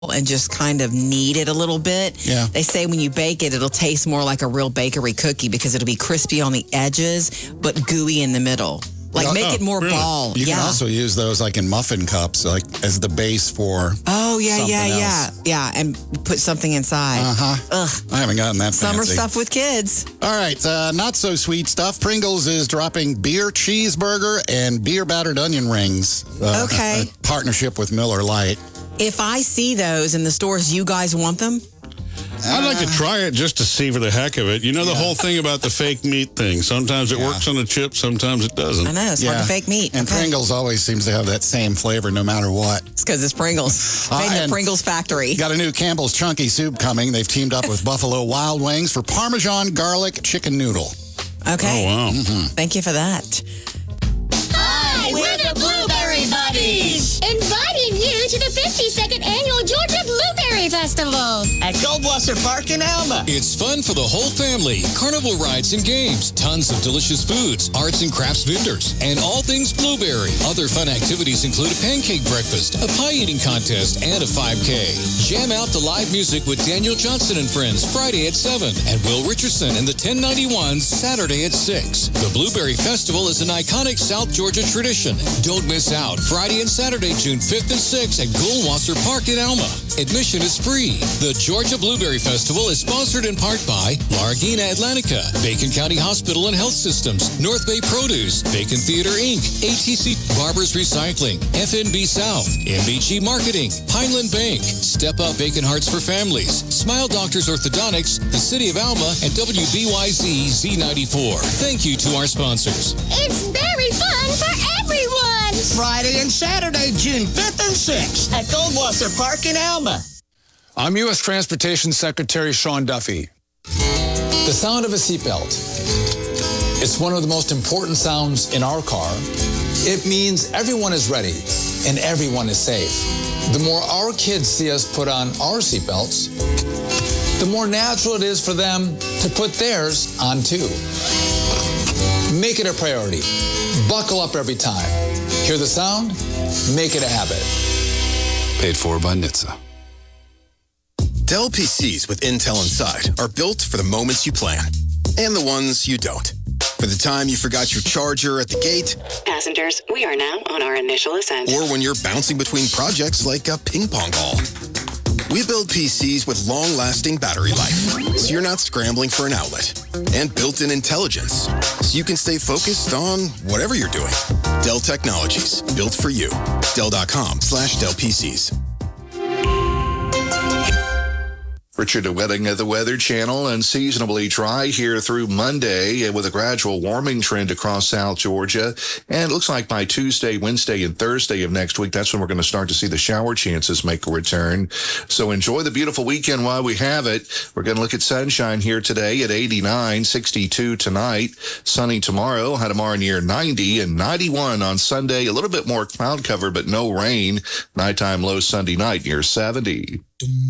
and just kind of knead it a little bit. Yeah. They say when you bake it, it'll taste more like a real bakery cookie because it'll be crispy on the edges, but gooey in the middle. Like, make it more ball. You can also use those like in muffin cups, like as the base for something else. Yeah, and put something inside. Ugh. I haven't gotten that Summer fancy. stuff with kids. All right, not so sweet stuff. Pringles is dropping beer cheeseburger and beer battered onion rings. Okay. A partnership with Miller Lite. If I see those in the stores, you guys want them? I'd like to try it just to see for the heck of it. You know the whole thing about the fake meat thing. Sometimes it works on a chip, sometimes it doesn't. I know, it's hard to fake meat. And Pringles always seems to have that same flavor no matter what. It's because it's Pringles. Made in the Pringles factory. Got a new Campbell's Chunky Soup coming. They've teamed up with Buffalo Wild Wings for Parmesan garlic chicken noodle. Okay. Oh, wow. Thank you for that. Hi, we're the Blueberry Buddies! Inviting you to the 52nd Annual Georgia Blueberry Festival at Goldwasser Park in Alma. It's fun for the whole family. Carnival rides and games, tons of delicious foods, arts and crafts vendors, and all things blueberry. Other fun activities include a pancake breakfast, a pie eating contest, and a 5K. Jam out to live music with Daniel Johnson and Friends Friday at 7, and Will Richardson and the 1091s Saturday at 6. The Blueberry Festival is an iconic South Georgia tradition. Don't miss out. Friday and Saturday, June 5th and 6th at Goldwasser Park in Alma. Admission is free. The Georgia Blueberry Festival is sponsored in part by Largina Atlantica, Bacon County Hospital and Health Systems, North Bay Produce, Bacon Theater Inc., ATC Barbers Recycling, FNB South, MBG Marketing, Pineland Bank, Step Up Bacon Hearts for Families, Smile Doctors Orthodontics, the City of Alma, and WBYZ Z94. Thank you to our sponsors. It's very fun for everyone! Friday and Saturday, June 5th and 6th at Goldwasser Park in Alma. I'm U.S. Transportation Secretary Sean Duffy. The sound of a seatbelt. It's one of the most important sounds in our car. It means everyone is ready and everyone is safe. The more our kids see us put on our seatbelts, the more natural it is for them to put theirs on too. Make it a priority. Buckle up every time. Hear the sound? Make it a habit. Paid for by NHTSA. Dell PCs with Intel inside are built for the moments you plan and the ones you don't. For the time you forgot your charger at the gate. Passengers, we are now on our initial ascent. Or when you're bouncing between projects like a ping pong ball. We build PCs with long-lasting battery life, so you're not scrambling for an outlet. And built-in intelligence, so you can stay focused on whatever you're doing. Dell Technologies, built for you. Dell.com/Dell PCs. Richard Wedding of the Weather Channel, unseasonably dry here through Monday with a gradual warming trend across South Georgia. And it looks like by Tuesday, Wednesday, and Thursday of next week, that's when we're going to start to see the shower chances make a return. So enjoy the beautiful weekend while we have it. We're going to look at sunshine here today at 89, 62 tonight, sunny tomorrow, high tomorrow near 90, and 91 on Sunday. A little bit more cloud cover, but no rain. Nighttime low Sunday night near 70.